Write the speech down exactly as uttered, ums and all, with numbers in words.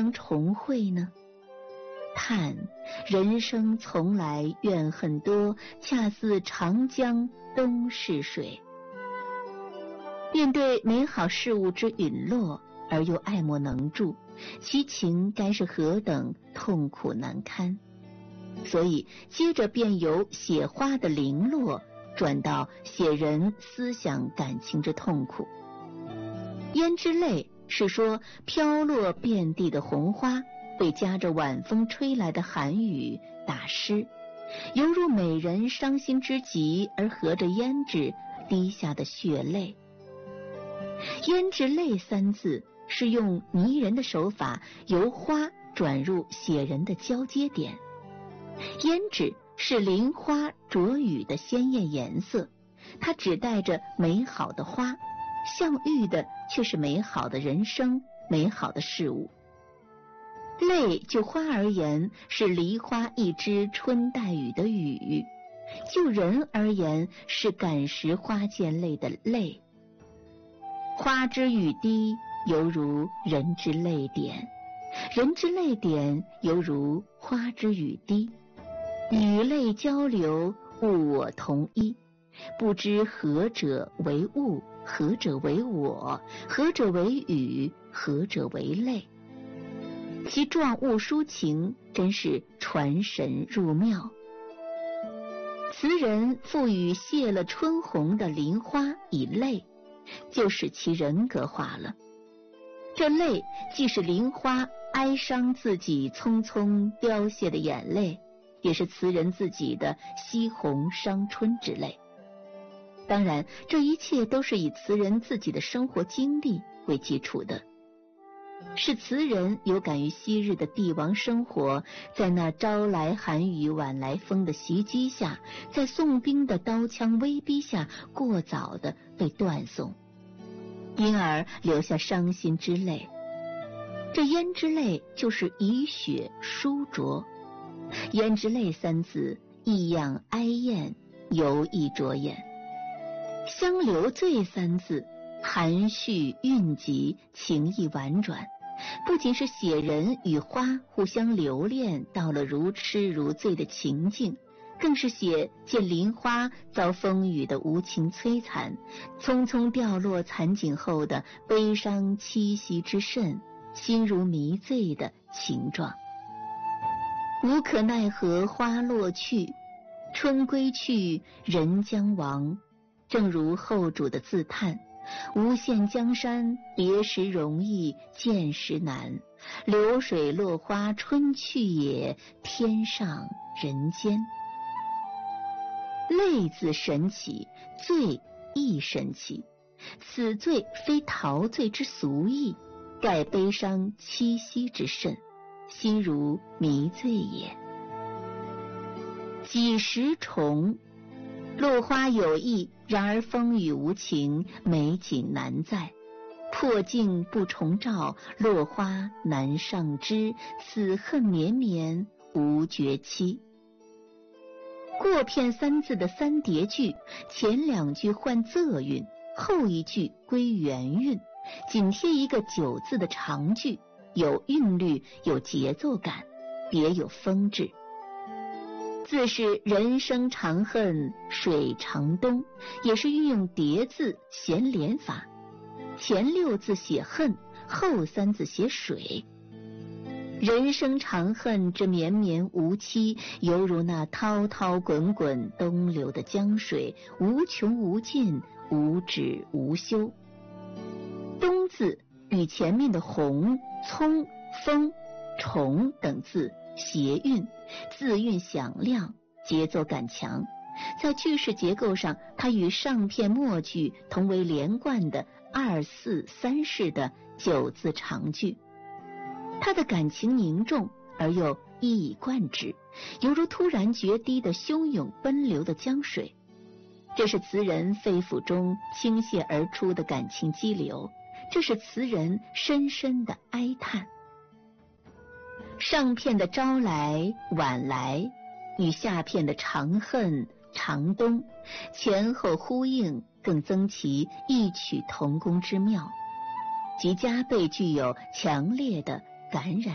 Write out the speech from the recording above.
能重会呢？叹人生从来怨恨多，恰似长江东逝水。面对美好事物之陨落而又爱莫能助，其情该是何等痛苦难堪。所以接着便由写花的零落转到写人思想感情之痛苦。胭脂泪是说飘落遍地的红花被夹着晚风吹来的寒雨打湿，犹如美人伤心之极而合着胭脂滴下的血泪。胭脂泪三字是用拟人的手法由花转入写人的交接点。胭脂是菱花着雨的鲜艳颜色，它只带着美好的花，像玉的却是美好的人生，美好的事物。泪就花而言是梨花一枝春带雨的雨，就人而言是感时花溅泪的泪。花之雨滴犹如人之泪点，人之泪点犹如花之雨滴，雨泪交流，物我同一，不知何者为物，何者为我，何者为雨，何者为泪。其状物抒情，真是传神入妙。词人赋予谢了春红的菱花以泪，就使其人格化了。这泪既是菱花哀伤自己匆匆凋谢的眼泪，也是词人自己的惜红伤春之泪。当然，这一切都是以词人自己的生活经历为基础的，是词人有感于昔日的帝王生活，在那朝来寒雨晚来风的袭击下，在宋兵的刀枪威逼下，过早的被断送，因而留下伤心之泪。这胭脂泪就是以血疏浊，胭脂泪三字异样哀艳，尤易着眼。香留醉三字含蓄蕴藉，情意婉转，不仅是写人与花互相留恋到了如痴如醉的情境，更是写见菱花遭风雨的无情摧残，匆匆掉落残景后的悲伤凄惜之甚，心如迷醉的情状。无可奈何花落去，春归去人将亡，正如后主的自叹，无限江山别时容易见时难，流水落花春去也，天上人间。泪字神奇，醉亦神奇，此醉非陶醉之俗意，盖悲伤凄惜之甚，心如迷醉也。几时重，落花有意，然而风雨无情，美景难在。破镜不重照，落花难上枝，此恨绵绵无绝期。过片三字的三叠句，前两句换仄韵，后一句归原韵，紧贴一个九字的长句，有韵律，有节奏感，别有风致。自是人生长恨水长东，也是运用叠字衔连法，前六字写恨，后三字写水。人生长恨之绵绵无期，犹如那滔滔滚滚东流的江水，无穷无尽，无止无休。东字与前面的红、葱、风、虫等字谐韵，字韵响亮，节奏感强。在句式结构上，它与上片末句同为连贯的二四三式的九字长句。它的感情凝重而又一以贯之，犹如突然决堤的汹涌奔流的江水。这是词人肺腑中倾泻而出的感情激流，这是词人深深的哀叹。上片的朝来晚来与下片的长恨长冬前后呼应，更增其异曲同工之妙，即加倍具有强烈的感染